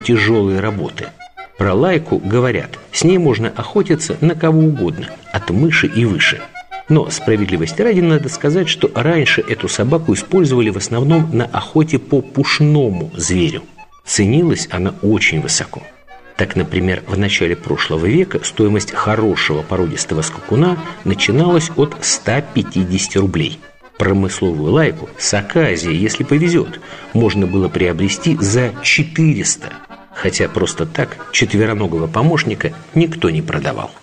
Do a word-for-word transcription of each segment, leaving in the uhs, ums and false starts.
тяжелые работы. Про лайку говорят, с ней можно охотиться на кого угодно, от мыши и выше. Но справедливости ради надо сказать, что раньше эту собаку использовали в основном на охоте по пушному зверю. Ценилась она очень высоко. Так, например, в начале прошлого века стоимость хорошего породистого скакуна начиналась от ста пятидесяти рублей. Промысловую лайку с оказией, если повезет, можно было приобрести за четыреста, хотя просто так четвероногого помощника никто не продавал.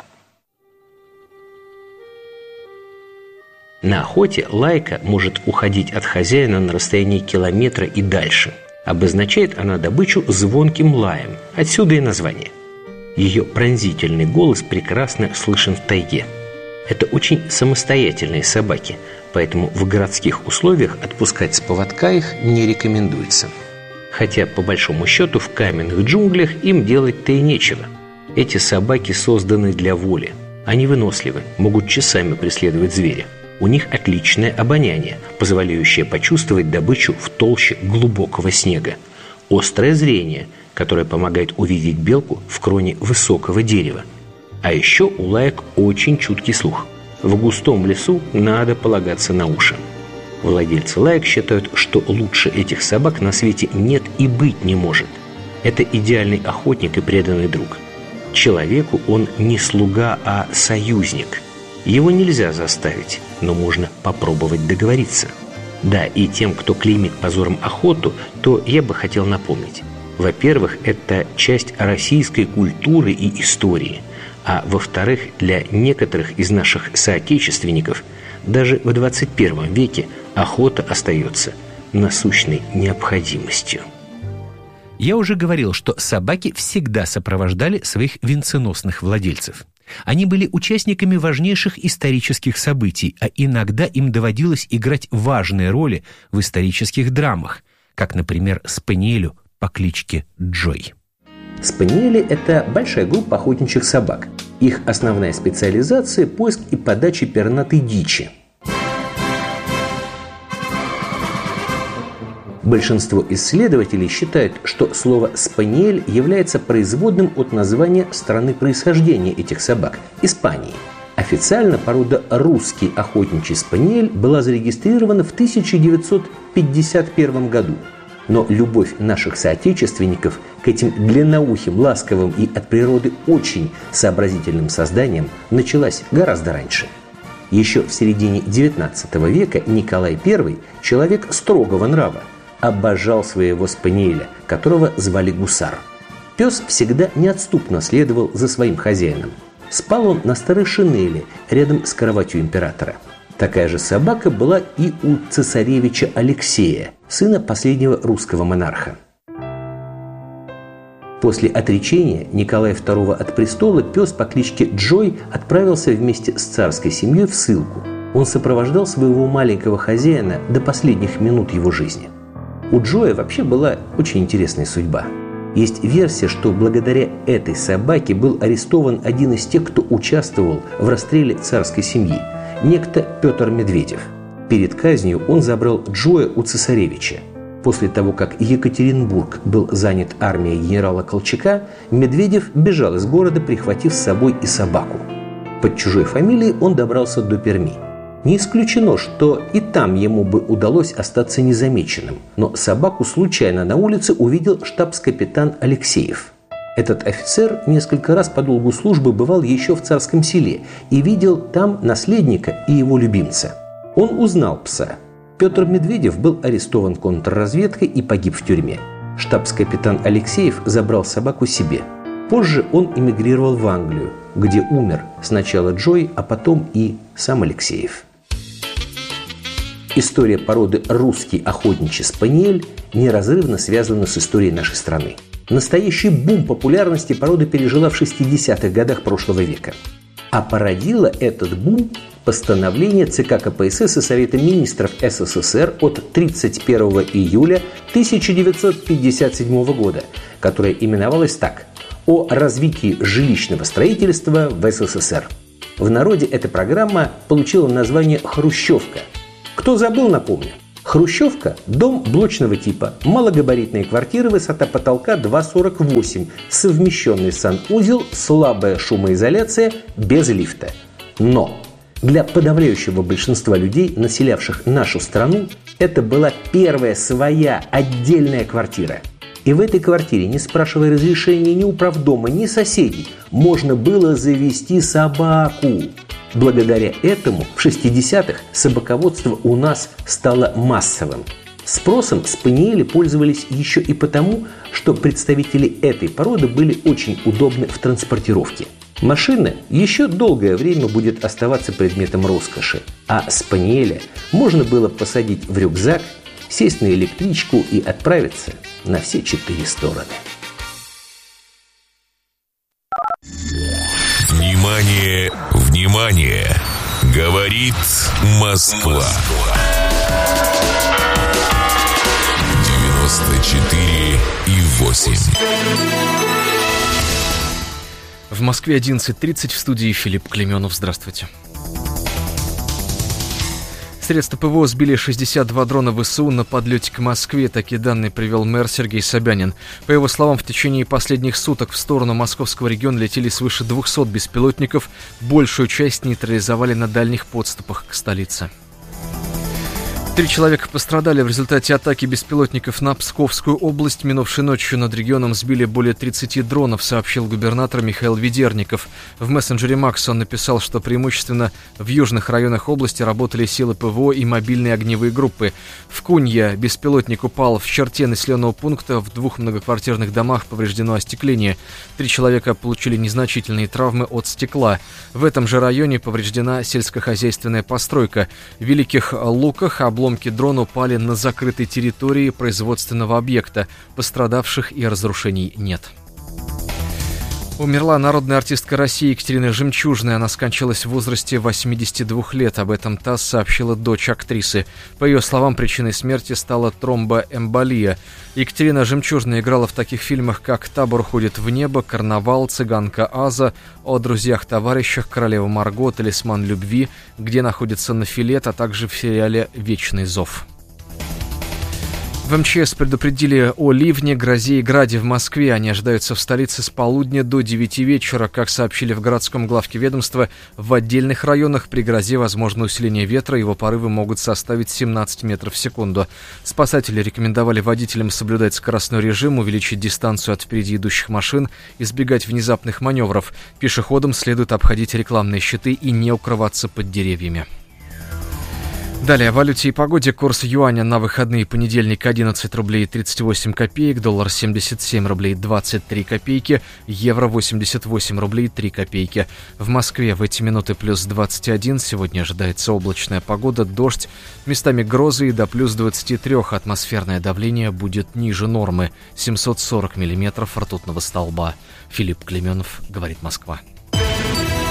На охоте лайка может уходить от хозяина на расстоянии километра и дальше. Обозначает она добычу звонким лаем, отсюда и название. Ее пронзительный голос прекрасно слышен в тайге. Это очень самостоятельные собаки, поэтому в городских условиях отпускать с поводка их не рекомендуется. Хотя, по большому счету, в каменных джунглях им делать-то и нечего. Эти собаки созданы для воли. Они выносливы, могут часами преследовать зверя. У них отличное обоняние, позволяющее почувствовать добычу в толще глубокого снега. Острое зрение, которое помогает увидеть белку в кроне высокого дерева. А еще у лаек очень чуткий слух. В густом лесу надо полагаться на уши. Владельцы лаек считают, что лучше этих собак на свете нет и быть не может. Это идеальный охотник и преданный друг. Человеку он не слуга, а союзник. Его нельзя заставить, но можно попробовать договориться. Да, и тем, кто клеймит позором охоту, то я бы хотел напомнить. Во-первых, это часть российской культуры и истории. А во-вторых, для некоторых из наших соотечественников даже в двадцать первом веке охота остается насущной необходимостью. Я уже говорил, что собаки всегда сопровождали своих венценосных владельцев. Они были участниками важнейших исторических событий, а иногда им доводилось играть важные роли в исторических драмах, как, например, спаниелю по кличке Джой. Спаниели – это большая группа охотничьих собак. Их основная специализация – поиск и подача пернатой дичи. Большинство исследователей считают, что слово «спаниель» является производным от названия страны происхождения этих собак – Испании. Официально порода русский охотничий спаниель была зарегистрирована в тысяча девятьсот пятьдесят первом году. Но любовь наших соотечественников к этим длинноухим, ласковым и от природы очень сообразительным созданиям началась гораздо раньше. Еще в середине девятнадцатого века Николай Первый, человек строгого нрава, обожал своего спаниеля, которого звали Гусар. Пес всегда неотступно следовал за своим хозяином. Спал он на старой шинели рядом с кроватью императора. Такая же собака была и у цесаревича Алексея, сына последнего русского монарха. После отречения Николая Второго от престола пес по кличке Джой отправился вместе с царской семьей в ссылку. Он сопровождал своего маленького хозяина до последних минут его жизни. У Джоя вообще была очень интересная судьба. Есть версия, что благодаря этой собаке был арестован один из тех, кто участвовал в расстреле царской семьи, некто Петр Медведев. Перед казнью он забрал Джоя у цесаревича. После того, как Екатеринбург был занят армией генерала Колчака, Медведев бежал из города, прихватив с собой и собаку. Под чужой фамилией он добрался до Перми. Не исключено, что и там ему бы удалось остаться незамеченным, но собаку случайно на улице увидел штабс-капитан Алексеев. Этот офицер несколько раз по долгу службы бывал еще в Царском Селе и видел там наследника и его любимца. Он узнал пса. Петр Медведев был арестован контрразведкой и погиб в тюрьме. Штабс-капитан Алексеев забрал собаку себе. Позже он эмигрировал в Англию, где умер сначала Джой, а потом и сам Алексеев. История породы русский охотничий спаниель неразрывно связана с историей нашей страны. Настоящий бум популярности порода пережила в шестидесятых годах прошлого века. А породило этот бум постановление ЦК КПСС и Совета министров СССР от тридцать первого июля тысяча девятьсот пятьдесят седьмого года, которое именовалось так: «О развитии жилищного строительства в СССР». В народе эта программа получила название «Хрущевка». Кто забыл, напомню. Хрущевка – дом блочного типа, малогабаритные квартиры, высота потолка два сорок восемь, совмещенный санузел, слабая шумоизоляция, без лифта. Но для подавляющего большинства людей, населявших нашу страну, это была первая своя отдельная квартира. И в этой квартире, не спрашивая разрешения ни управдома, ни соседей, можно было завести собаку. Благодаря этому в шестидесятых собаководство у нас стало массовым. Спросом спаниели пользовались еще и потому, что представители этой породы были очень удобны в транспортировке. Машина еще долгое время будет оставаться предметом роскоши, а спаниеля можно было посадить в рюкзак, сесть на электричку и отправиться на все четыре стороны. Внимание, внимание! Говорит Москва. девяносто четыре и восемь. В Москве одиннадцать тридцать, в студии Филипп Клеменов. Здравствуйте. Средства ПВО сбили шестьдесят два дрона ВСУ на подлете к Москве. Такие данные привел мэр Сергей Собянин. По его словам, в течение последних суток в сторону московского региона летели свыше двухсот беспилотников. Большую часть нейтрализовали на дальних подступах к столице. Три человека пострадали в результате атаки беспилотников на Псковскую область. Минувшей ночью над регионом сбили более тридцати дронов, сообщил губернатор Михаил Ведерников. В мессенджере Макс он написал, что преимущественно в южных районах области работали силы ПВО и мобильные огневые группы. В Кунье беспилотник упал в черте населенного пункта. В двух многоквартирных домах повреждено остекление. Три человека получили незначительные травмы от стекла. В этом же районе повреждена сельскохозяйственная постройка. В Великих Луках обломки Обломки дрона упали на закрытой территории производственного объекта. Пострадавших и разрушений нет. Умерла народная артистка России Екатерина Жемчужная. Она скончалась в возрасте восьмидесяти двух лет. Об этом ТАСС сообщила дочь актрисы. По ее словам, причиной смерти стала тромбоэмболия. Екатерина Жемчужная играла в таких фильмах, как «Табор уходит в небо», «Карнавал», «Цыганка Аза», «О друзьях-товарищах», «Королева Марго», «Талисман любви», «Где находится Нафилет», а также в сериале «Вечный зов». В МЧС предупредили о ливне, грозе и граде в Москве. Они ожидаются в столице с полудня до девяти вечера. Как сообщили в городском главке ведомства, в отдельных районах при грозе возможно усиление ветра, его порывы могут составить семнадцать метров в секунду. Спасатели рекомендовали водителям соблюдать скоростной режим, увеличить дистанцию от впереди идущих машин, избегать внезапных маневров. Пешеходам следует обходить рекламные щиты и не укрываться под деревьями. Далее о валюте и погоде. Курс юаня на выходные: понедельник одиннадцать рублей тридцать восемь копеек, доллар семьдесят семь рублей двадцать три копейки, евро восемьдесят восемь рублей три копейки. В Москве в эти минуты плюс двадцать один, сегодня ожидается облачная погода, дождь, местами грозы и до плюс двадцати трёх. Атмосферное давление будет ниже нормы, семьсот сорок миллиметров ртутного столба. Филипп Клеменов, говорит Москва.